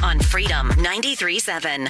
on Freedom 93.7.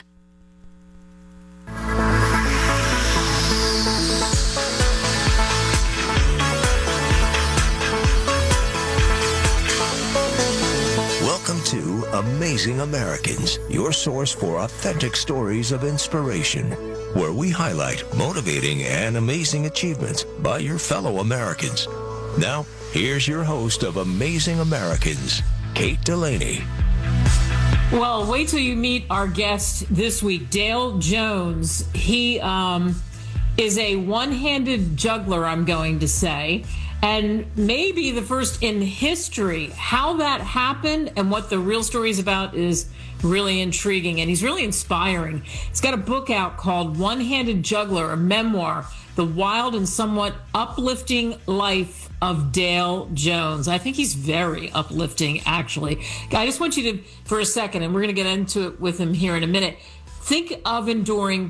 Welcome to Amazing Americans, your source for authentic stories of inspiration, where we highlight motivating and amazing achievements by your fellow Americans. Now, here's your host of Amazing Americans, Kate Delaney. Well, wait till you meet our guest this week, Dale Jones. He is a one-handed juggler, I'm going to say, and maybe the first in history. How that happened and what the real story is about is really intriguing, and he's really inspiring. He's got a book out called One-Handed Juggler, a memoir, The Wild and Somewhat Uplifting Life of Dale Jones. I think he's very uplifting, actually. I just want you to, for a second, and we're going to get into it with him here in a minute, think of enduring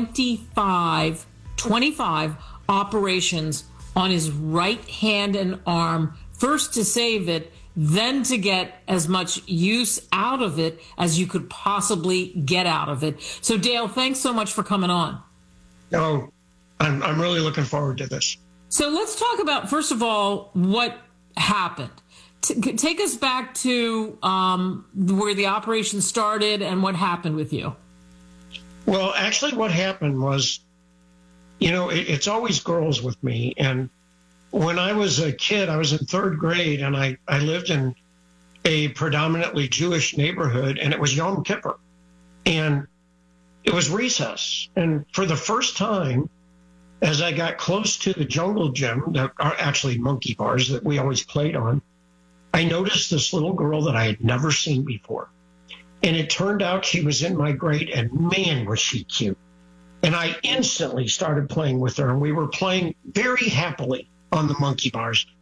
25 operations on his right hand and arm, first to save it, then to get as much use out of it as you could possibly get out of it. So, Dale, thanks so much for coming on. No, I'm really looking forward to this. So let's talk about, first of all, what happened. Take us back to where the operation started and what happened with you. Well, actually, what happened was, it's always girls with me. And when I was a kid, I was in third grade, and I lived in a predominantly Jewish neighborhood, and it was Yom Kippur. And it was recess. And for the first time, as I got close to the jungle gym, that are actually monkey bars that we always played on, I noticed this little girl that I had never seen before. And it turned out she was in my grade, and man, was she cute. And I instantly started playing with her, and we were playing very happily on the monkey bars.